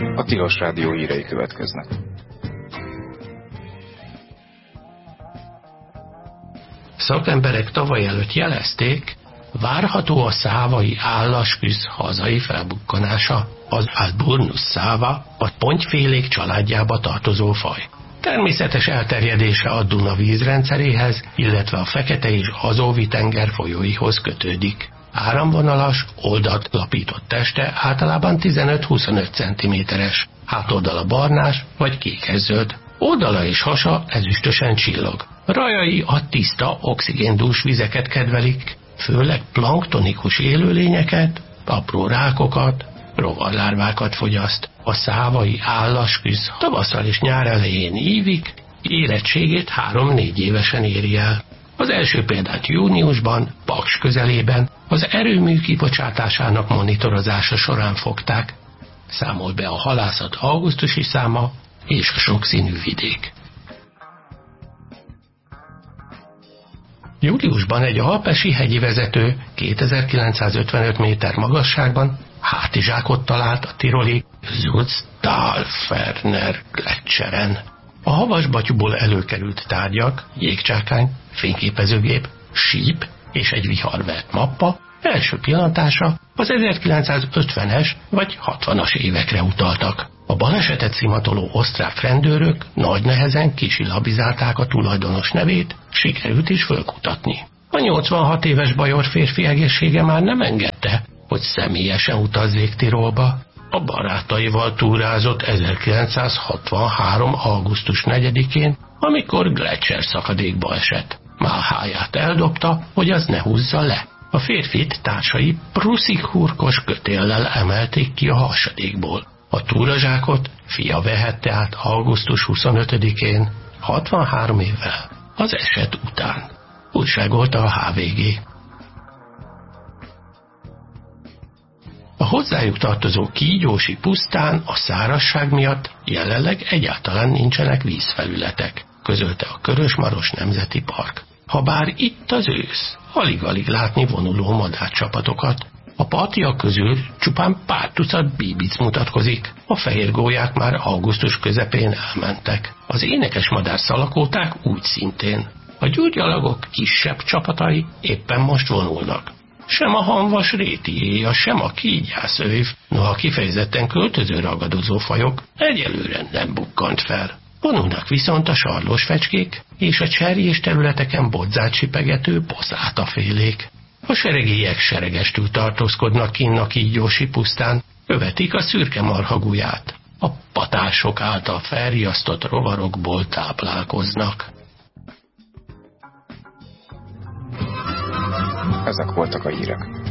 A Tilos Rádió hírei következnek. Szakemberek tavaly előtt jelezték, várható a szávai állasküsz hazai felbukkanása, az Alburnus száva, a pontyfélék családjába tartozó faj. Természetes elterjedése a Duna vízrendszeréhez, illetve a Fekete és Azóvi tenger folyóihoz kötődik. Áramvonalas, oldalt lapított teste általában 15-25 cm-es, hátoldala barnás vagy kékeszöld. Oldala és hasa ezüstösen csillog. Rajai a tiszta, oxigéndús vizeket kedvelik, főleg planktonikus élőlényeket, apró rákokat, rovarlárvákat fogyaszt. A szávai állasküsz tavasszal és nyár elején ívik, érettségét 3-4 évesen éri el. Az első példát júniusban, Paks közelében, az erőmű kibocsátásának monitorozása során fogták. Számol be a halászat augusztusi száma és a sokszínű vidék. Júliusban egy alpesi hegyi vezető 2955 méter magasságban hátizsákot talált a tiroli Zutztalferner gletscheren. A havasbatyúból előkerült tárgyak, jégcsákány, fényképezőgép, síp és egy viharvert mappa első pillantása az 1950-es vagy 60-as évekre utaltak. A balesetet szimatoló osztrák rendőrök nagy nehezen kisilabizálták a tulajdonos nevét, sikerült is fölkutatni. A 86 éves bajor férfi egészsége már nem engedte, hogy személyesen utazzék Tirolba. A barátaival túrázott 1963. augusztus 4-én, amikor gletscher szakadékba esett. Málháját eldobta, hogy az ne húzza le. A férfit társai pruszikhurkos kötéllel emelték ki a hasadékból. A túrazsákot fia vehette át augusztus 25-én, 63 évvel az eset után. Újságolta a HVG. A hozzájuk tartozó Kígyósi pusztán a szárazság miatt jelenleg egyáltalán nincsenek vízfelületek, közölte a Körös-Maros Nemzeti Park. Habár itt az ősz, alig-alig látni vonuló madárcsapatokat. A partiak közül csupán pár tucat bíbic mutatkozik, a fehér gólyák már augusztus közepén elmentek. Az énekes madár szalakóták úgy szintén. A gyurgyalagok kisebb csapatai éppen most vonulnak. Sem a hamvas rétiéja, sem a kígyászőv, noha kifejezetten költöző ragadozó fajok egyelőre nem bukkant fel. Vonulnak viszont a sarlós fecskék és a cserjés területeken bodzát sipegető boszátafélék. A seregélyek seregestül tartózkodnak kinn a Kígyósi pusztán, követik a szürke marhaguját. A patások által felriasztott rovarokból táplálkoznak. Ezek voltak a hírek.